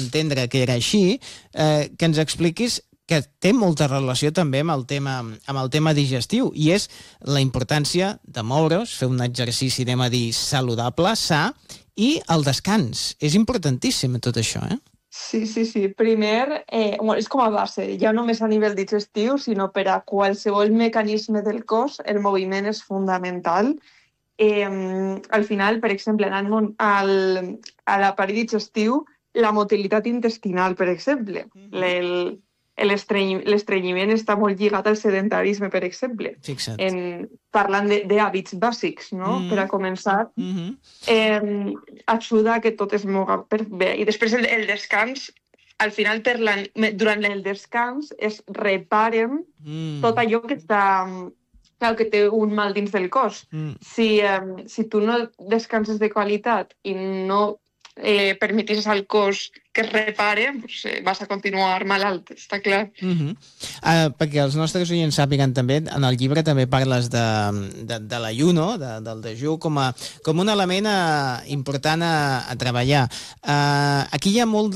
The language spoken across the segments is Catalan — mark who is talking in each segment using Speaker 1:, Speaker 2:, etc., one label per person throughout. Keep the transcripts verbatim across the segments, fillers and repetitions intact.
Speaker 1: entendre que era així, eh, que ens expliquis que té molta relació també amb el tema, amb el tema digestiu, i és la importància de moure's, fer un exercici, anem a dir, saludable, sa, i el descans. És importantíssim tot això, eh?
Speaker 2: Sí, sí, sí. Primer, eh, bueno, és com a base, ja no només a nivell digestiu, sinó per a qualsevol mecanisme del cos, el moviment és fundamental. Eh, al final, per exemple, anant al, a l'aparell digestiu, la motilitat intestinal, per exemple, mm-hmm. L'estrenyiment està molt lligat al sedentarisme, per exemple.
Speaker 1: Fixa't.
Speaker 2: En, parlant d'hàbits bàsics, no? Mm. Per a començar, mm-hmm. eh, ajuda a que tot es moga per bé. I després el, el descans, al final, per la, durant el descans, es reparen mm. tot allò que està... Clar, que té un mal dins del cos. Mm. Si, eh, si tu no descanses de qualitat i no eh, permetis al cos que es repare, pues, eh, vas a continuar malalt, està clar.
Speaker 1: Mm-hmm. uh, perquè els nostres oients sàpiguen també, en el llibre també parles de, de, de l'ayuno, de, del dejú, com, a, com un element uh, important a, a treballar. Uh, aquí hi ha molt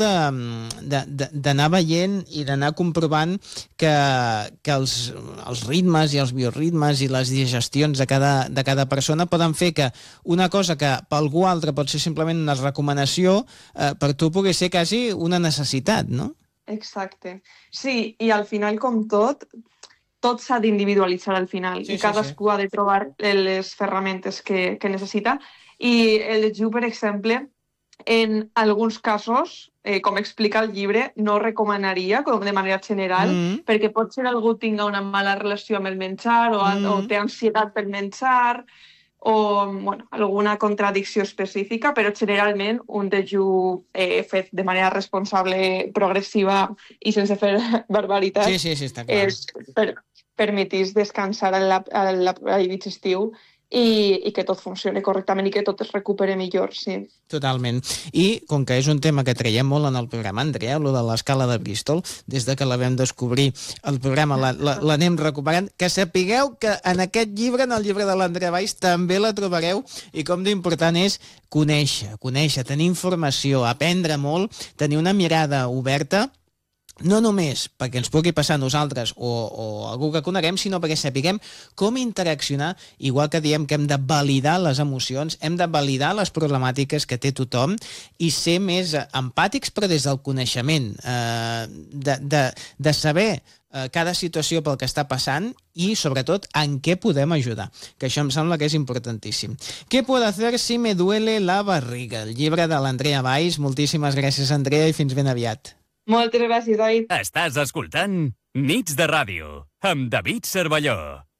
Speaker 1: d'anar veient i d'anar comprovant que, que els, els ritmes i els bioritmes i les digestions de cada, de cada persona poden fer que una cosa que per algú altre pot ser simplement una recomanació, uh, per tu pugui ser quasi una necessitat, no?
Speaker 2: Exacte. Sí, i al final, com tot, tot s'ha d'individualitzar al final, sí, i cadascú sí, sí. ha de trobar les ferramentes que, que necessita. I el dejú, per exemple, en alguns casos, eh, com explica el llibre, no recomanaria, com de manera general, mm. perquè pot ser algú tinga una mala relació amb el menjar o, mm. o té ansietat pel menjar, o bueno, alguna contradicció específica, però generalment un dejú eh, fet de manera responsable, progressiva i sense fer barbaritats
Speaker 1: sí, sí, sí, està clar.
Speaker 2: És per, permetís descansar en l'aparell digestiu i, i que tot funcioni correctament i que tot es recupere millor, sí.
Speaker 1: Totalment. I com que és un tema que traiem molt en el programa, Andrea, lo de l'escala de Bristol, des de que la vam descobrir el programa l'anem recuperant, que sapigueu que en aquest llibre, en el llibre de l'Andrea Valls, també la trobareu, i com d'important és conèixer, conèixer, tenir informació, aprendre molt, tenir una mirada oberta, no només perquè ens pugui passar a nosaltres o, o algú que coneguem, sinó perquè sapiguem com interaccionar, igual que diem que hem de validar les emocions, hem de validar les problemàtiques que té tothom i ser més empàtics, però des del coneixement, eh, de, de, de saber eh, cada situació pel que està passant i, sobretot, en què podem ajudar, que això em sembla que és importantíssim. Què puedo hacer si me duele la barriga? El llibre de l'Andrea Valls. Moltíssimes gràcies, Andrea, i fins ben aviat.
Speaker 2: Moltes gràcies, David.
Speaker 3: Estàs escoltant Nits de Ràdio, amb David Cervelló.